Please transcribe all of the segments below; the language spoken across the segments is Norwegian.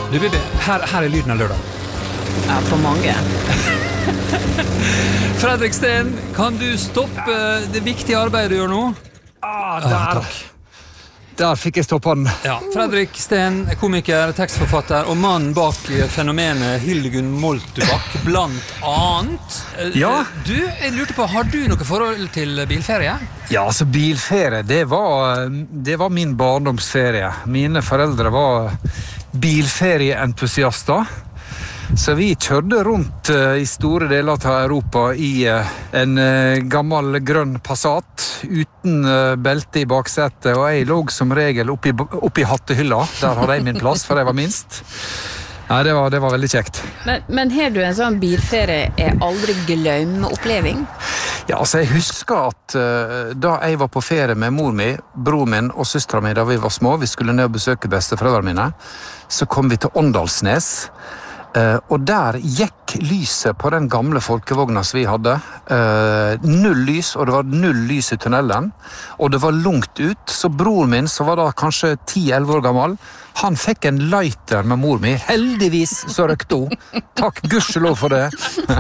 Du, Bibi, her lyden av lørdag. Ja, for mange. Fredrik Steen, kan du stoppe det viktige arbeidet du gjør nå? Takk. Der fikk jeg stoppa den. Ja, Fredrik Steen, komiker, tekstforfatter og mann bak fenomenet Hildegunn Moltubakk, blant annet. Ja. Du, jeg lurte på, har du noe forhold til bilferie? Ja, altså bilferie, det var min barndomsferie. Mine foreldre var bilferieentusiaster. Så vi kjørte rundt i store deler av Europa i en gammel grønn Passat uten belte i baksetet, og jeg lå som regel oppi hattehylla. Der hadde jeg min plass, for jeg var minst. Nei, det var veldig kjekt. Men har du en sånn bilferie aldri glemme oppleving? Ja, altså jeg husker at da jeg var på ferie med mor mi, bror min og søstra mi da vi var små, vi skulle ned og besøke besteforeldrene mine, så kom vi til Åndalsnes. Og der gikk lyset på den gamle folkevogna som vi hadde. Null lys, og det var null lys i tunnelen. Og det var langt ut, så bror min, som var da kanskje 10-11 år gammel, han fikk en lighter med mor mi. Heldigvis så røkte hun. Takk gudskjelov for det.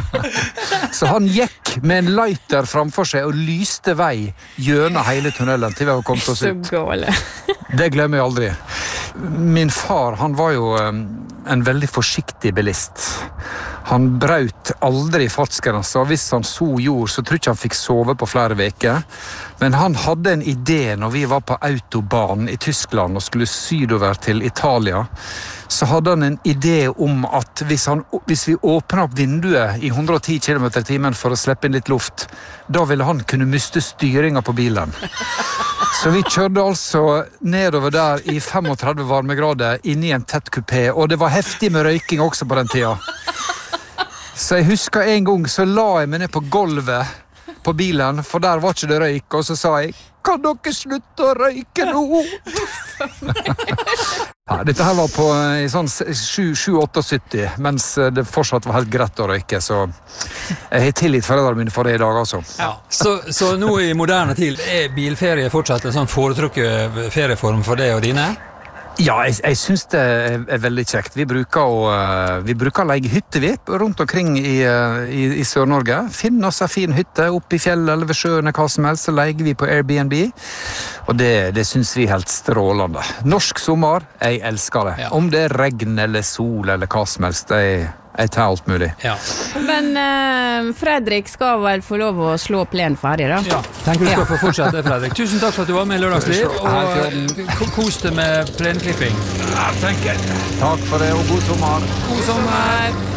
Så han gikk med en lighter framfor seg og lyste vei gjennom hele tunnelen til vi var kommet oss ut. Så gale. Det glemmer jeg aldri. Min far, han var jo en veldig forsiktig bilist. Han braut aldri fartsgrensa. Hvis han så gjorde, så tror ikke han fikk sove på flere veker. Men han hadde en idé når vi var på autobahn i Tyskland og skulle sydover til Italia. Så hadde han en idé om at hvis vi åpnet opp vinduet i 110 km i timen for å slippe inn litt luft, da ville han kunne miste styringen på bilen. Så vi kjørte altså nedover der i 35 varmegrader inni en tett kupé, og det var heftig med røyking også på den tida. Så jeg husker en gang så la jeg meg ned på gulvet på bilen, for der var ikke det røyk, og så sa jeg, kan dere slutte å røyke nå? Ja, dette her var på i sånn 7-78, mens det fortsatt var helt greit å røyke, så jeg har tilgitt foreldrene mine for det i dag, altså. Ja. Så nå i moderne tid, bilferie fortsatt en sånn foretrukket ferieform for deg og dine? Ja, jeg synes det er veldig kjekt. Vi bruker å leie hytte rundt omkring i Sør-Norge. Finne oss en fin hytte oppe i fjellet eller ved sjøen, hva som helst, så leier vi på Airbnb. Og det synes vi er helt strålende. Norsk sommer, jeg elsker det. Ja. Om det er regn eller sol eller hva som helst, jeg tar alt mulig. Ja. Men Fredrik skal vel få lov å slå plen ferdig, da? Ja, tenker du skal få fortsette, Fredrik. Tusen takk for at du var med i Lørdagsliv, og kos deg med plenklipping. Ja, tenker jeg. Takk for det, og god sommer. God sommer!